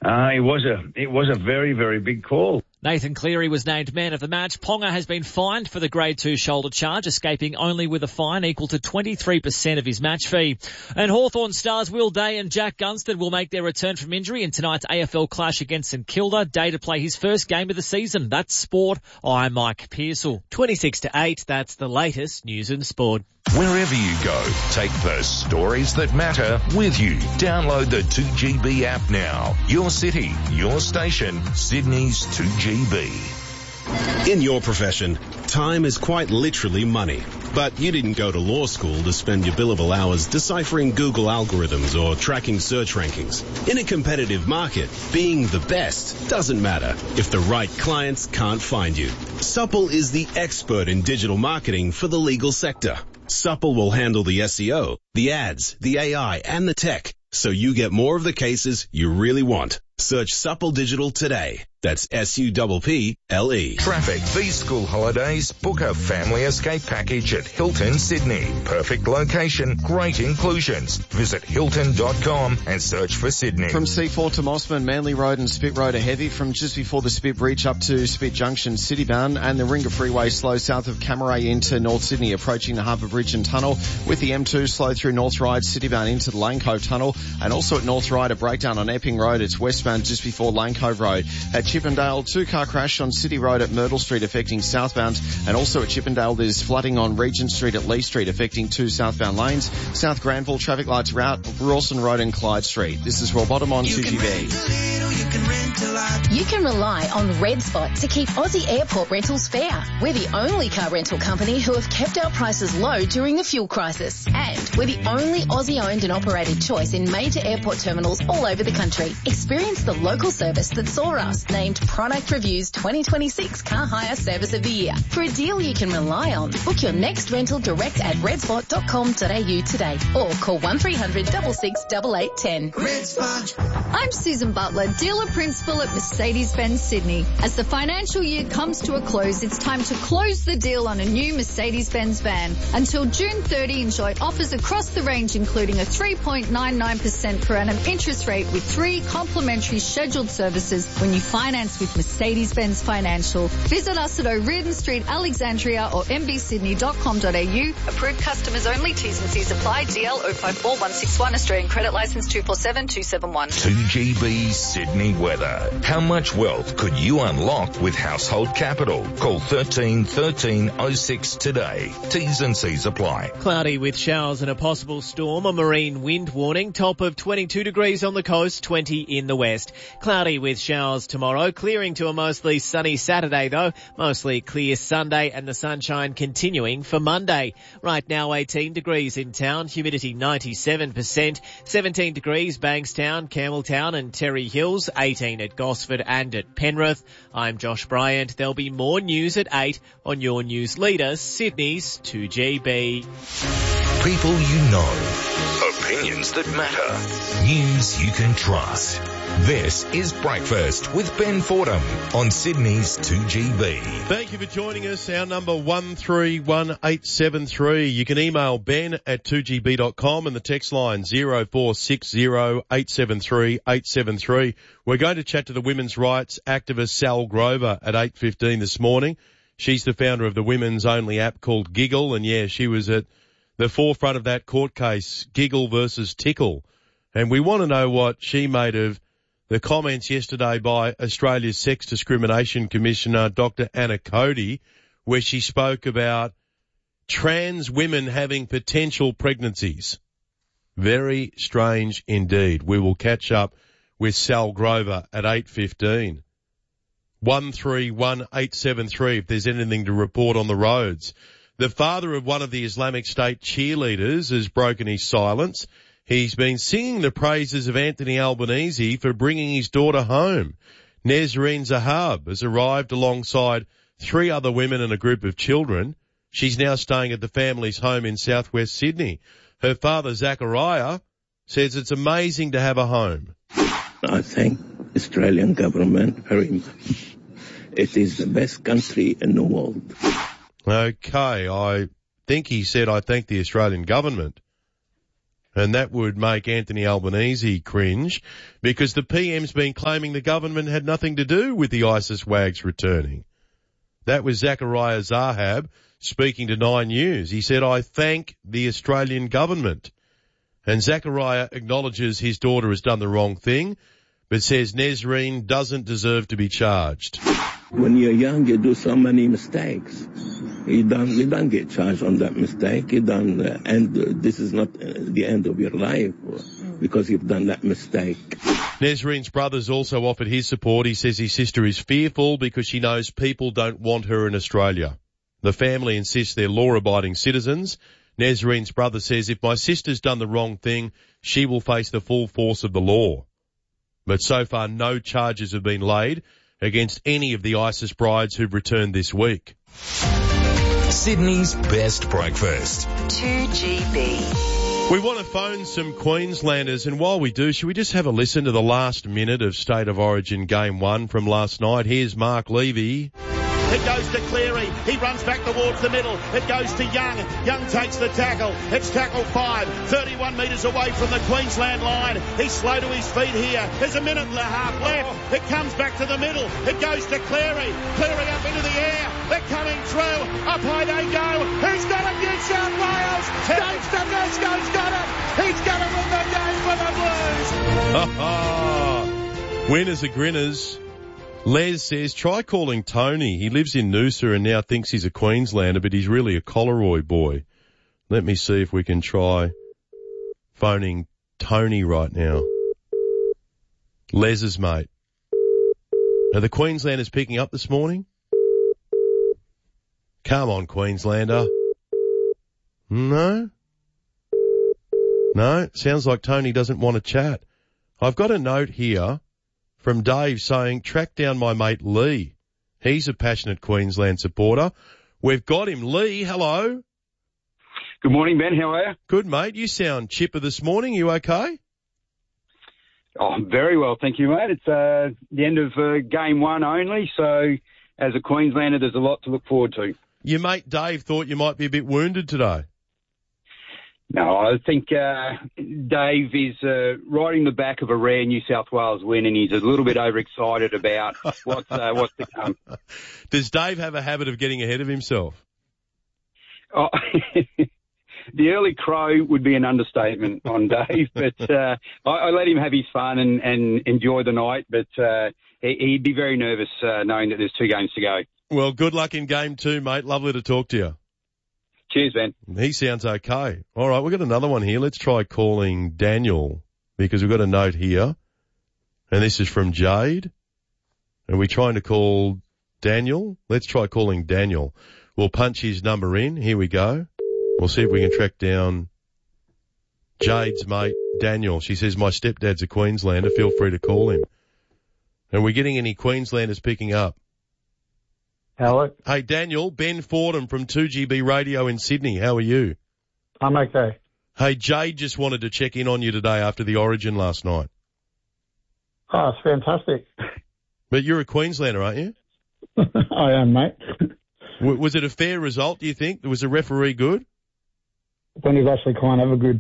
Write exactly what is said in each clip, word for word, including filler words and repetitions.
Uh, it was a it was a very, very big call. Nathan Cleary was named man of the match. Ponga has been fined for the grade two shoulder charge, escaping only with a fine equal to twenty-three percent of his match fee. And Hawthorn stars Will Day and Jack Gunstead will make their return from injury in tonight's A F L clash against St Kilda. Day to play his first game of the season. That's sport. I'm Mike Pearsall. twenty-six to eight, that's the latest news and sport. Wherever you go, take the stories that matter with you. Download the two G B app now. Your city, your station, Sydney's two G B. In your profession, time is quite literally money. But you didn't go to law school to spend your billable hours deciphering Google algorithms or tracking search rankings. In a competitive market, being the best doesn't matter if the right clients can't find you. Supple is the expert in digital marketing for the legal sector. Supple will handle the S E O, the ads, the A I, and the tech, so you get more of the cases you really want. Search Supple Digital today. That's S U P P L E. Traffic these school holidays. Book a family escape package at Hilton Sydney. Perfect location, great inclusions. Visit hilton dot com and search for Sydney. From C four to Mossman, Manly Road and Spit Road are heavy. From just before the Spit Breach up to Spit Junction, Citybound, and the Ringa Freeway slow south of Camaray into North Sydney, approaching the Harbour Bridge and Tunnel. With the M two slow through North Ryde, Citybound into the Lane Cove Tunnel, and also at North Ryde, a breakdown on Epping Road. It's westbound just before Lane Cove Road. At Chippendale, two-car crash on City Road at Myrtle Street affecting southbound, and also at Chippendale there's flooding on Regent Street at Lee Street affecting two southbound lanes. South Granville traffic lights are out, Rawson Road and Clyde Street. This is Rob Bottom on two G B. You can rely on Red Spot to keep Aussie airport rentals fair. We're the only car rental company who have kept our prices low during the fuel crisis. And we're the only Aussie-owned and operated choice in major airport terminals all over the country. Experience the local service that saw us named Product Review's twenty twenty-six Car Hire Service of the Year. For a deal you can rely on, book your next rental direct at redspot dot com dot a u today or call one three hundred six six eight eight one zero. Red Spot. I'm Susan Butler, dealer principal at Mercedes-Benz Sydney. As the financial year comes to a close, it's time to close the deal on a new Mercedes-Benz van. Until June thirtieth, enjoy offers across the range, including a three point nine nine percent per annum interest rate with three complimentary scheduled services when you finance with Mercedes-Benz Financial. Visit us at O'Riordan Street, Alexandria or m b sydney dot com dot a u. Approved customers only. T's and C's apply. D L zero five four one six one. Australian credit licence two four seven two seven one. two G B Sydney weather. How much wealth could you unlock with Household Capital? Call thirteen thirteen oh six today. T's and C's apply. Cloudy with showers and a possible storm. A marine wind warning. Top of twenty-two degrees on the coast, twenty in the west. Cloudy with showers tomorrow. Clearing to a mostly sunny Saturday though. Mostly clear Sunday and the sunshine continuing for Monday. Right now eighteen degrees in town. Humidity ninety-seven percent. seventeen degrees Bankstown, Campbelltown and Terry Hills. eighteen at Gosford and at Penrith. I'm Josh Bryant. There'll be more news at eight on your news leader, Sydney's two G B. People you know. Opinions that matter. News you can trust. This is Breakfast with Ben Fordham on Sydney's two G B. Thank you for joining us. Our number one three one eight seven three. You can email ben at two g b dot com and the text line zero four six zero eight seven three eight seven three. We're going to chat to the women's rights activist Sal Grover at eight fifteen this morning. She's the founder of the women's only app called Giggle, and yeah, she was at the forefront of that court case, Giggle versus Tickle. And we want to know what she made of the comments yesterday by Australia's Sex Discrimination Commissioner, Doctor Anna Cody, where she spoke about trans women having potential pregnancies. Very strange indeed. We will catch up with Sal Grover at eight fifteen. one three one eight seven three if there's anything to report on the roads. The father of one of the Islamic State cheerleaders has broken his silence. He's been singing the praises of Anthony Albanese for bringing his daughter home. Nazreen Zahab has arrived alongside three other women and a group of children. She's now staying at the family's home in southwest Sydney. Her father, Zachariah, says it's amazing to have a home. I thank the Australian government very much. It is the best country in the world. Okay, I think he said I thank the Australian government. And that would make Anthony Albanese cringe because the P M's been claiming the government had nothing to do with the ISIS wags returning. That was Zachariah Zahab speaking to Nine News. He said, I thank the Australian government. And Zachariah acknowledges his daughter has done the wrong thing, but says Nesreen doesn't deserve to be charged. When you're young, you do so many mistakes. You don't, you don't get charged on that mistake. You don't, uh, and uh, this is not uh, the end of your life because you've done that mistake. Nesreen's brother's also offered his support. He says his sister is fearful because she knows people don't want her in Australia. The family insists they're law-abiding citizens. Nesreen's brother says if my sister's done the wrong thing, she will face the full force of the law. But so far, no charges have been laid against any of the ISIS brides who've returned this week. Sydney's best breakfast. two G B. We want to phone some Queenslanders, and while we do, should we just have a listen to the last minute of State of Origin Game one from last night? Here's Mark Levy. It goes to Cleary. He runs back towards the middle. It goes to Young. Young takes the tackle. It's tackle five. thirty-one metres away from the Queensland line. He's slow to his feet here. There's a minute and a half left. It comes back to the middle. It goes to Cleary. Cleary up into the air. They're coming through. Up high they go. Who's got it? New South Wales. Dave Stefano's got it. He's going to win the game for the Blues. Ha ha. Winners are grinners. Les says, try calling Tony. He lives in Noosa and now thinks he's a Queenslander, but he's really a Collaroy boy. Let me see if we can try phoning Tony right now. Les's mate. Are the Queenslanders picking up this morning? Come on, Queenslander. No? No? Sounds like Tony doesn't want to chat. I've got a note here from Dave saying, track down my mate Lee. He's a passionate Queensland supporter. We've got him. Lee, hello. Good morning, Ben. How are you? Good, mate. You sound chipper this morning. You okay? Oh, very well, thank you, mate. It's uh, the end of uh, game one only, so as a Queenslander, there's a lot to look forward to. Your mate Dave thought you might be a bit wounded today. No, I think uh, Dave is uh, riding the back of a rare New South Wales win, and he's a little bit overexcited about what's uh, what's to come. Does Dave have a habit of getting ahead of himself? Oh, the early crow would be an understatement on Dave, but uh, I, I let him have his fun and, and enjoy the night. But uh, he, he'd be very nervous uh, knowing that there's two games to go. Well, good luck in game two, mate. Lovely to talk to you. Cheers, Ben. He sounds okay. All right, we've got another one here. Let's try calling Daniel because we've got a note here. And this is from Jade. Are we trying to call Daniel? Let's try calling Daniel. We'll punch his number in. Here we go. We'll see if we can track down Jade's mate, Daniel. She says, my stepdad's a Queenslander. Feel free to call him. Are we getting any Queenslanders picking up? Hello. Hey, Daniel, Ben Fordham from two G B Radio in Sydney. How are you? I'm okay. Hey, Jade just wanted to check in on you today after the Origin last night. Oh, it's fantastic. But you're a Queenslander, aren't you? I am, mate. W- was it a fair result, do you think? Was the referee good? When he's actually kind of a good...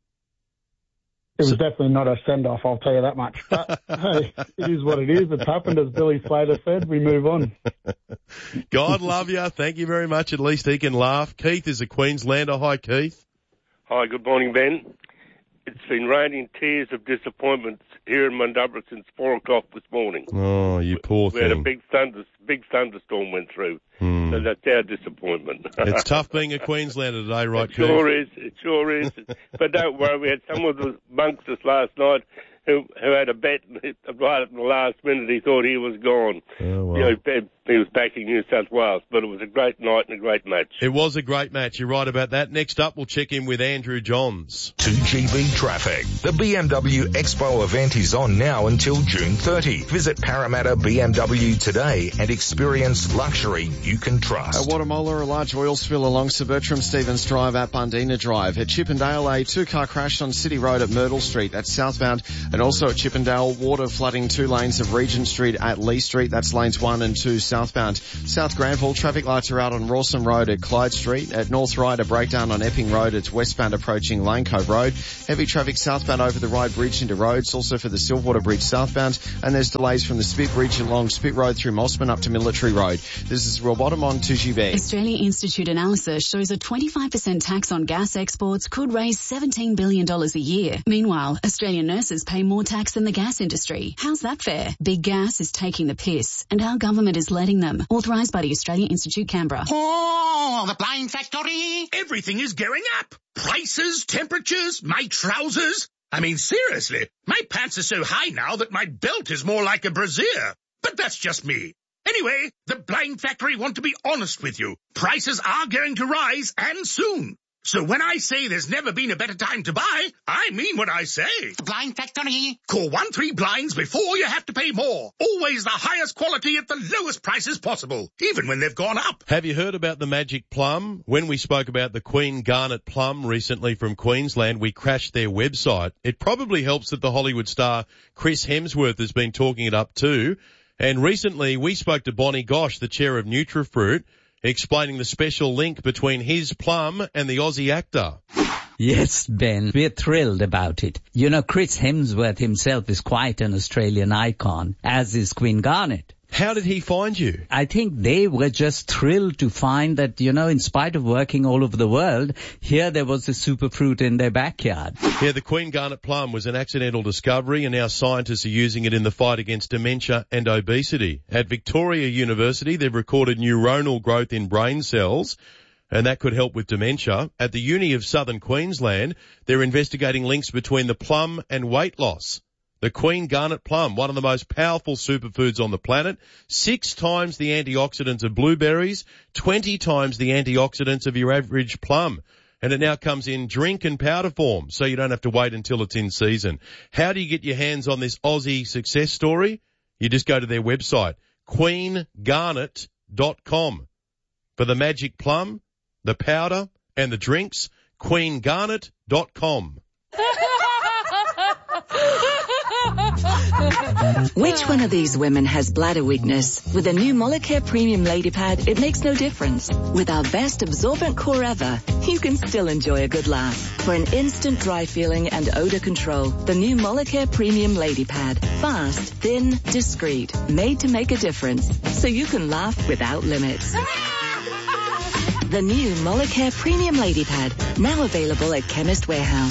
It was so, definitely not a send-off, I'll tell you that much. But, hey, it is what it is. It's happened, as Billy Slater said. We move on. God love you. Thank you very much. At least he can laugh. Keith is a Queenslander. Hi, Keith. Hi, good morning, Ben. It's been raining tears of disappointment here in Mundubbera since four o'clock this morning. Oh, you poor we thing. We had a big thunder, big thunderstorm went through, hmm. so that's our disappointment. It's tough being a Queenslander today, right, it Keith? Sure is, it sure is. But don't worry, we had some of the monsters last night who who had a bet right at the last minute. He thought he was gone. Oh, well. You know, he was backing New South Wales, but it was a great night and a great match. It was a great match. You're right about that. Next up, we'll check in with Andrew Johns. two G B traffic. The B M W Expo event is on now until June thirtieth. Visit Parramatta B M W today and experience luxury you can trust. At Watamolla, a large oil spill along Sir Bertram Stevens Drive at Bundina Drive. At Chippendale, a two-car crash on City Road at Myrtle Street. That's southbound. And also at Chippendale, water flooding two lanes of Regent Street at Lee Street. That's lanes one and two south. southbound. South Granville, traffic lights are out on Rawson Road at Clyde Street. At North Ryde, a breakdown on Epping Road. It's westbound approaching Lane Cove Road. Heavy traffic southbound over the Ryde Bridge into Rhodes, also for the Silverwater Bridge southbound. And there's delays from the Spit Bridge along Spit Road through Mossman up to Military Road. This is Rob Bottom on two G B. Australia Institute analysis shows a twenty-five percent tax on gas exports could raise seventeen billion dollars a year. Meanwhile, Australian nurses pay more tax than the gas industry. How's that fair? Big Gas is taking the piss, and our government is letting them. Authorised by the Australian Institute, Canberra. Oh, the Blind Factory! Everything is going up. Prices, temperatures, my trousers. I mean, seriously, my pants are so high now that my belt is more like a brassiere. But that's just me. Anyway, the Blind Factory want to be honest with you. Prices are going to rise, and soon. So when I say there's never been a better time to buy, I mean what I say. The Blind Factory. Call one three blinds before you have to pay more. Always the highest quality at the lowest prices possible, even when they've gone up. Have you heard about the magic plum? When we spoke about the Queen Garnet plum recently from Queensland, we crashed their website. It probably helps that the Hollywood star Chris Hemsworth has been talking it up too. And recently we spoke to Bonnie Gosh, the chair of Nutrifruit, explaining the special link between his plum and the Aussie actor. Yes, Ben, we're thrilled about it. You know, Chris Hemsworth himself is quite an Australian icon, as is Queen Garnet. How did he find you? I think they were just thrilled to find that, you know, in spite of working all over the world, here there was a superfruit in their backyard. Yeah, the Queen Garnet plum was an accidental discovery, and now scientists are using it in the fight against dementia and obesity. At Victoria University, they've recorded neuronal growth in brain cells, and that could help with dementia. At the Uni of Southern Queensland, they're investigating links between the plum and weight loss. The Queen Garnet plum, one of the most powerful superfoods on the planet, six times the antioxidants of blueberries, twenty times the antioxidants of your average plum. And it now comes in drink and powder form, so you don't have to wait until it's in season. How do you get your hands on this Aussie success story? You just go to their website, queen garnet dot com. For the magic plum, the powder, and the drinks, queen garnet dot com. Which one of these women has bladder weakness? With a new Molicare Premium Lady Pad, it makes no difference. With our best absorbent core ever, you can still enjoy a good laugh. For an instant dry feeling and odor control, the new Molicare Premium Lady Pad. Fast, thin, discreet, made to make a difference. So you can laugh without limits. The new Molicare Premium Lady Pad, now available at Chemist Warehouse.